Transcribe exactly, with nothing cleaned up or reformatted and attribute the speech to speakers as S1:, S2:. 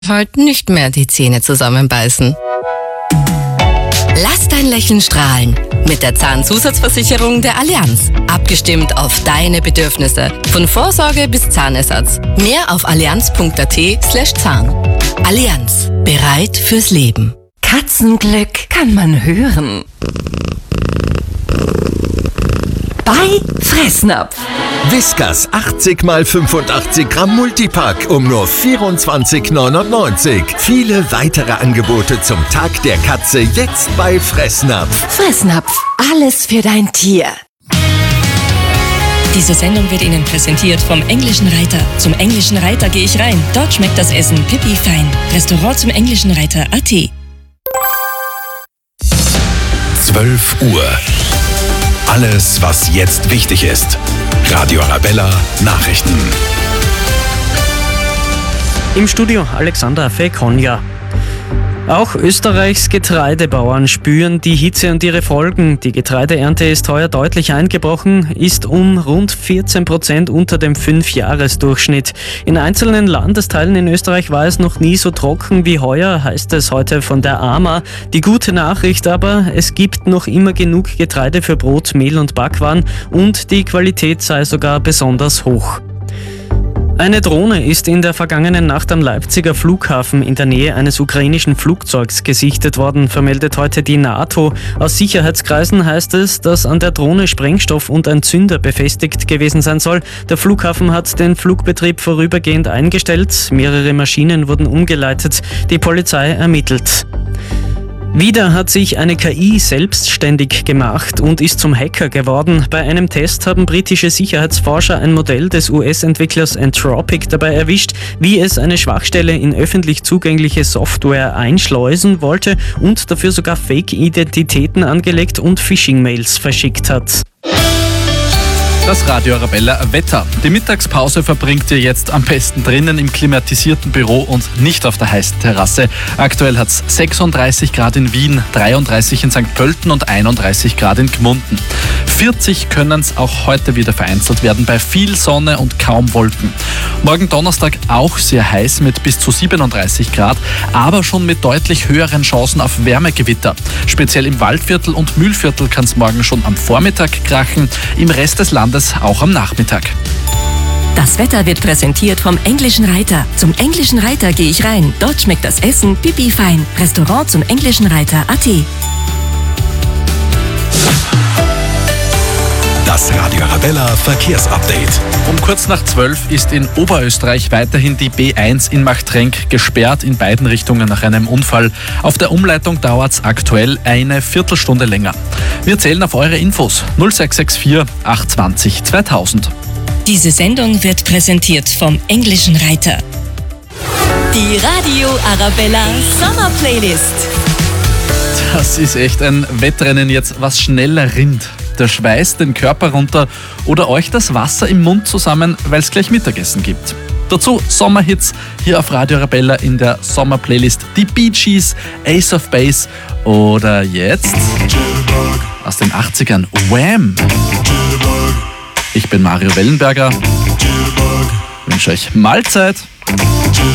S1: halt nicht mehr die Zähne zusammenbeißen. Lass dein Lächeln strahlen mit der Zahnzusatzversicherung der Allianz. Abgestimmt auf deine Bedürfnisse. Von Vorsorge bis Zahnersatz. Mehr auf allianz.at slash Zahn. Allianz. Bereit fürs Leben.
S2: Katzenglück kann man hören. Bei Fressnapf.
S3: Whiskas achtzig mal fünfundachtzig Gramm Multipack um nur vierundzwanzig neunundneunzig. Viele weitere Angebote zum Tag der Katze jetzt bei Fressnapf.
S2: Fressnapf. Alles für dein Tier.
S4: Diese Sendung wird Ihnen präsentiert vom Englischen Reiter. Zum Englischen Reiter gehe ich rein. Dort schmeckt das Essen pipi fein. Restaurant zum Englischen Reiter Punkt at.
S5: zwölf Uhr. Alles, was jetzt wichtig ist. Radio Arabella Nachrichten.
S6: Im Studio Alexander Fekonja. Auch Österreichs Getreidebauern spüren die Hitze und ihre Folgen. Die Getreideernte ist heuer deutlich eingebrochen, ist um rund vierzehn Prozent unter dem Fünfjahresdurchschnitt. In einzelnen Landesteilen in Österreich war es noch nie so trocken wie heuer, heißt es heute von der A M A. Die gute Nachricht aber, es gibt noch immer genug Getreide für Brot, Mehl und Backwaren und die Qualität sei sogar besonders hoch. Eine Drohne ist in der vergangenen Nacht am Leipziger Flughafen in der Nähe eines ukrainischen Flugzeugs gesichtet worden, vermeldet heute die NATO. Aus Sicherheitskreisen heißt es, dass an der Drohne Sprengstoff und ein Zünder befestigt gewesen sein soll. Der Flughafen hat den Flugbetrieb vorübergehend eingestellt. Mehrere Maschinen wurden umgeleitet. Die Polizei ermittelt. Wieder hat sich eine K I selbstständig gemacht und ist zum Hacker geworden. Bei einem Test haben britische Sicherheitsforscher ein Modell des U S-Entwicklers Anthropic dabei erwischt, wie es eine Schwachstelle in öffentlich zugängliche Software einschleusen wollte und dafür sogar Fake-Identitäten angelegt und Phishing-Mails verschickt hat.
S7: Das Radio Arabella Wetter. Die Mittagspause verbringt ihr jetzt am besten drinnen im klimatisierten Büro und nicht auf der heißen Terrasse. Aktuell hat es sechsunddreißig Grad in Wien, dreiunddreißig in Sankt Pölten und einunddreißig Grad in Gmunden. vierzig können es auch heute wieder vereinzelt werden, bei viel Sonne und kaum Wolken. Morgen Donnerstag auch sehr heiß mit bis zu siebenunddreißig Grad, aber schon mit deutlich höheren Chancen auf Wärmegewitter. Speziell im Waldviertel und Mühlviertel kann es morgen schon am Vormittag krachen, im Rest des Landes auch am Nachmittag.
S4: Das Wetter wird präsentiert vom Englischen Reiter. Zum Englischen Reiter gehe ich rein. Dort schmeckt das Essen pipi fein. Restaurant zum Englischen Reiter Punkt at.
S5: Das Radio Arabella Verkehrsupdate.
S7: Um kurz nach zwölf ist in Oberösterreich weiterhin die B eins in Machtrenk gesperrt, in beiden Richtungen nach einem Unfall. Auf der Umleitung dauert es aktuell eine Viertelstunde länger. Wir zählen auf eure Infos null sechs sechs vier acht zwei null zweitausend.
S4: Diese Sendung wird präsentiert vom Englischen Reiter. Die Radio Arabella Sommer Playlist.
S7: Das ist echt ein Wettrennen jetzt, was schneller rinnt. Der Schweiß den Körper runter oder euch das Wasser im Mund zusammen, weil es gleich Mittagessen gibt. Dazu Sommerhits hier auf Radio Arabella in der Sommerplaylist. Die Bee Gees, Ace of Base oder jetzt aus den achtzigern Wham! Ich bin Mario Wellenberger, wünsche euch Mahlzeit.